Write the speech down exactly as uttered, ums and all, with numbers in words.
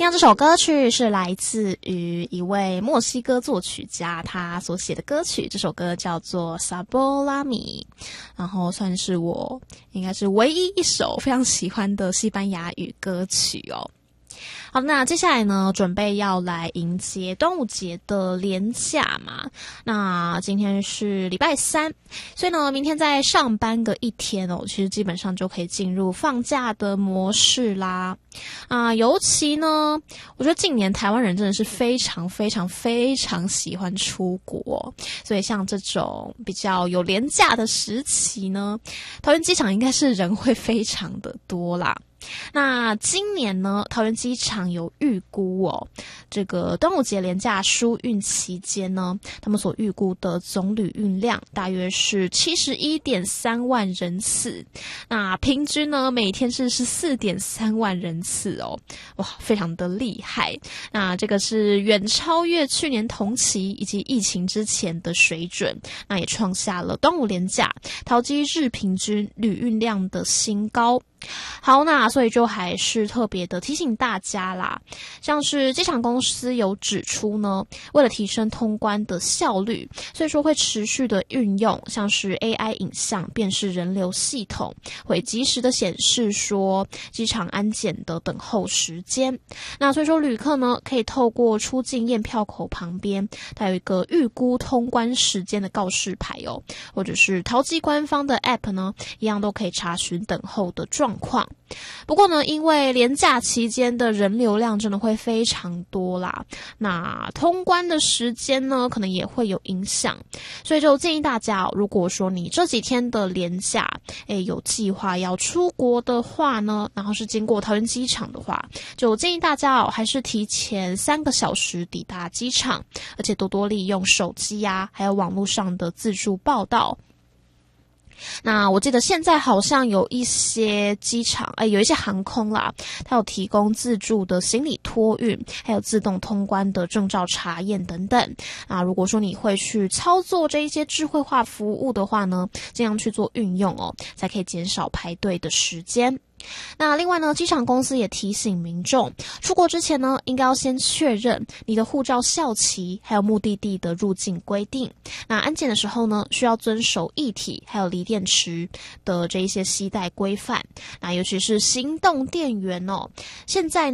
听到这首歌曲是来自于一位墨西哥作曲家他所写的歌曲，这首歌叫做 Sabor a mí， 然后算是我应该是唯一一首非常喜欢的西班牙语歌曲哦。好，那接下来呢，准备要来迎接端午节的连假嘛。那今天是礼拜三，所以呢，明天再上班个一天哦，其实基本上就可以进入放假的模式啦。啊，尤其呢，我觉得近年台湾人真的是非常非常非常喜欢出国，所以像这种比较有连假的时期呢，桃园机场应该是人会非常的多啦。那今年呢，桃园机场有预估哦，这个端午节连假疏运期间呢，他们所预估的总旅运量大约是 七十一点三万人次，那平均呢每天是 十四点三万人次哦，哇，非常的厉害。那这个是远超越去年同期以及疫情之前的水准，那也创下了端午连假桃机日平均旅运量的新高。好，那所以就还是特别的提醒大家啦，像是机场公司有指出呢，为了提升通关的效率，所以说会持续的运用像是 A I 影像辨识人流系统，会及时的显示说机场安检的等候时间。那所以说旅客呢，可以透过出境验票口旁边，它有一个预估通关时间的告示牌哦，或者是桃机官方的 App 呢，一样都可以查询等候的状况。不过呢，因为连假期间的人流量真的会非常多啦，那通关的时间呢，可能也会有影响，所以就建议大家，如果说你这几天的连假，诶，有计划要出国的话呢，然后是经过桃园机场的话，就建议大家哦，还是提前三个小时抵达机场，而且多多利用手机啊，还有网络上的自助报到。那我记得现在好像有一些机场，哎，有一些航空啦，它有提供自助的行李托运，还有自动通关的证照查验等等。啊，如果说你会去操作这一些智慧化服务的话呢，这样去做运用哦，才可以减少排队的时间。那另外呢，机场公司也提醒民众，出国之前呢，应该要先确认你的护照效期，还有目的地的入境规定。那安检的时候呢，需要遵守液体还有锂电池的这一些携带规范。那尤其是行动电源哦，现在